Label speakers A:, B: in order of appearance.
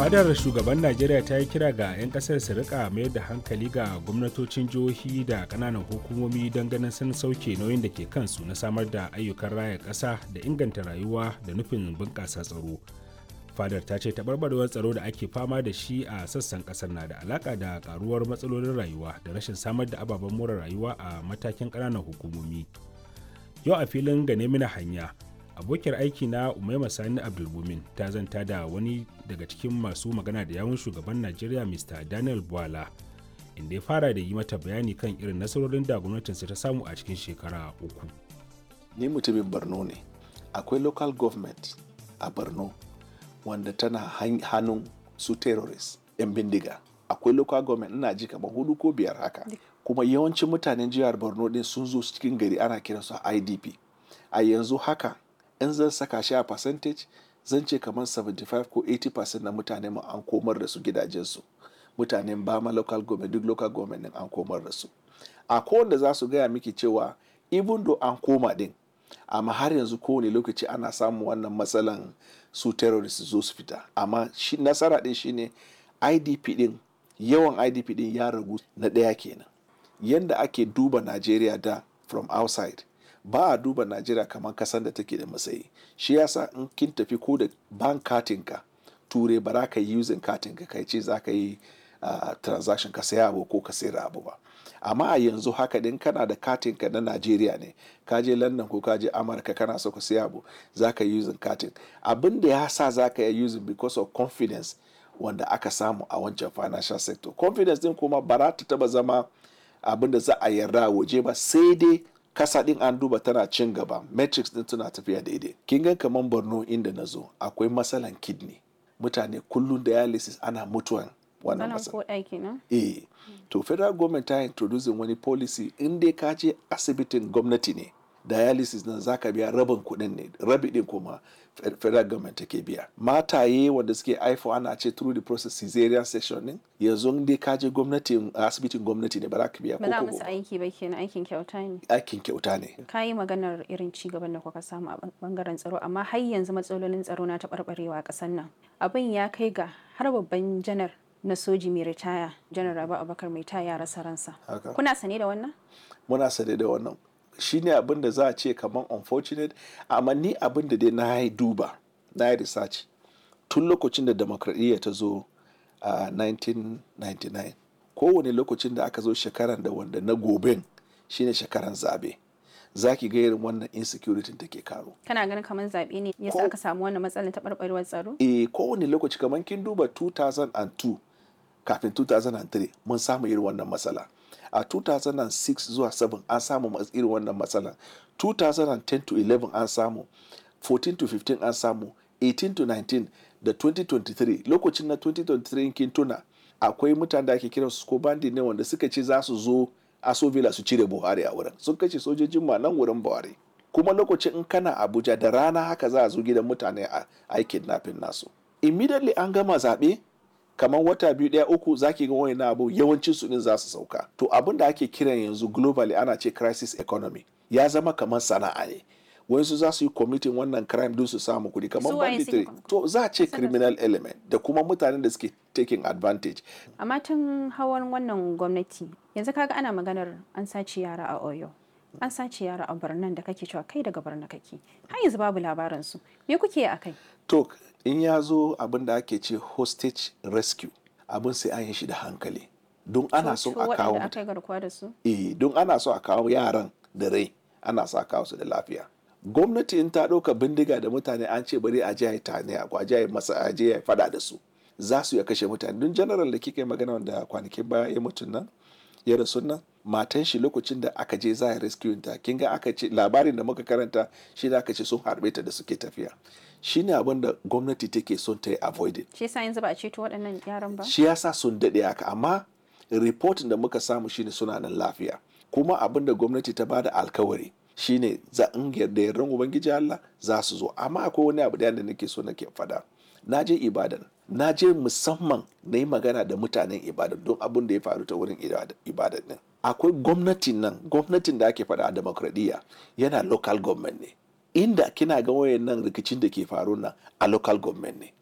A: Fadar shugaban Najeriya ta yi kira ga 'yan kasar su rika mayar da hankali ga gwamnatocin jihohi da ƙananan hukumomi don ganin sun sauke nauyin da ke kansu na samar da ayyukan raya ƙasa da inganta rayuwa da nufin bunƙasa tsaro. Fadar ta ce taɓarɓarewar tsaro da ake fama da shi a sassan ƙasar na da alaƙa da ƙaruwar matsalolin rayuwa da rashin samar da ababen more rayuwa a matakin ƙananan hukumomi. Yau a filin Gane Mini Hanya, abokiyar aiki na Umaima Sani Abdulmumin ta zanta da wani daga cikin masu magana da yawun shugaban Najeriya Mr. Daniel Bwala, inda ya fara da yi mata bayani kan irin nasarorin da gwamnatinsa ta samu a cikin shekara 3.
B: Ni mutumin Borno ne. Akwai local government a Borno wanda tana hannun su terrorists 'yan bindiga. Akwai local government ina ji kamar 4 ko 5 haka. Kuma yawancin mutanen jihar Borno din sun zo cikin gari ana kiransu IDP. A yanzu haka in zan saka shi a percentage zan ce kamar 75 ko 80% na mutane mu an komar da su gidajensu. Mutanen Bama local government duk local government din an komar da su. A kowanne za su gaya miki cewa even though an koma din amma har yanzu kowane lokaci ana samun wannan matsalan su terrorists zo su fita. Amma nasara din shine IDP din, yawan IDP din ya ragu na ɗaya kenan. Yanda ake duba Najeriya da from outside ba a duba Najeriya kamar kasan da take da matsayi. Shi yasa in kin tafi ko da bank katinka ture ba za ka yi using katinka kai ce za ka yi transaction ka saya abu ko ka sayar abu ba. Amma a yanzu haka din kana da katinka na Najeriya ne, ka je London ko ka je Amurka kana so ka saya abu za ka yi using katin. Abin da ya sa za ka yi using because of confidence wanda aka samu a wancan financial sector. Confidence din kuma ba za ta taba zama abin da za a yarda waje ba, sai dai kasa din an duba tana cin gaba, metrics din tana tafiya daidai. Kin ga kaman Borno inda na zo akwai matsalan kidney, mutane kullum dialysis ana mutuwan wannan matsala. To federal government ta introducing wani policy in dai ka je asibitin gwamnati ne dialysis nan zaka biya rabin kuɗin ne, rabi din kuma federal government take biya. Mataye wanda suke haifo ana ce through the process cesarean section ne, yanzu dai ka je gwamnati asibitin gwamnati ne ba za ka biya ko
C: ba za musu aiki ba kenan, aikin kyauta ne.
B: Aikin kyauta ne.
C: Ka yi maganar irin ci gaban da kuka samu a bangaren tsaro, amma har yanzu matsalolin tsaro na taɓarɓarewa a ƙasar nan. Abin ya kai ga har babban janar na soji mai ritaya, janar Rabi Abubakar mai ya rasa ransa. Kuna sane da wannan?
B: Muna sane da wannan. Shi ne abin da za a ce kamar unfortunate, amma ni abin da dai na yi duba, na yi research tun lokacin da demokradiyya ta zo a 1999. Kowane lokacin da aka zo shekaran da wanda na goben shine shekaran zabe, za ki ga irin wannan insecurity take karo.
C: Kana ganin kamar zabe ne yasa aka samu wannan matsalar taɓarɓarewar tsaro?
B: Kowane lokaci kamar kin duba 2002 kafin 2003 mun samu irin wannan matsala. A 2006 zuwa 7 an samu irin wannan matsala. 2010 to 11 an samu, 14 to 15 an samu, 18 to 19 da 2023. Lokacin na 2023 kin tuna akwai mutane da ake kiransu ko bandi ne wanda suka ce za su zo Aso Villa su cire Buhari a wurin. Sun kashe sojojin ma nan wurin Buhari. Kuma lokacin in kana Abuja da rana haka za a zo gidan mutane a kidnapping nasu. Immediately an gama zaɓe, kamar wata 2 uku zaki ga wani abu yawancin su din za su sauka. To abin da ake kiran yanzu globally ana ce crisis economy ya zama kamar sana'a ne. Wayansu za su yi committing wannan crime don su samu kuɗi kamar banditry. To za a ce criminal element da kuma mutanen da suke taking advantage.
C: Amma tun hawan wannan gwamnati yanzu kaga ana maganar an sace yara a Oyo, an sace yara a Borno da kake cewa kai daga Borno kake. Har yanzu babu labarin su. Me kuke a kai?
B: To in ya zo abin da ake ce hostage rescue, abin sai an yi shi da hankali. Don ana so a kawo don ana so a kawo yaran da rai, ana so a kawo su da lafiya. Gwamnati in ta ɗauka bindiga da mutane an ce bari a je a yi tane a je a je a fada da su, za su ya kashe mutane. Don general da kika yi magana wanda kwanakin baya ya mutu nan, ya rasu nan, matan shi lokacin da aka je za a rescue ta, kin ga aka ce labarin da muka karanta shi da aka ce sun harbe ta da suke tafiya. Shi ne abin da gwamnati take son ta yi avoided.
C: Shi yasa yanzu ba a ceto waɗannan yaran ba?
B: Shi yasa sun daɗe haka, amma reporting da muka samu shine suna nan lafiya. Kuma abin da gwamnati ta bada alkawari shine za in yarda yardan Ubangiji Allah za su zo. Amma akwai wani abu da nake so nake fada. Na je Ibadan, na je musamman na yi magana da mutanen Ibadan don abin da ya faru ta wurin Ibadan din. Akwai gwamnatin da ake fada a demokradiyya yana local government ne. Inda kina ga wayannan rikicin da ke faru nan a local government ne.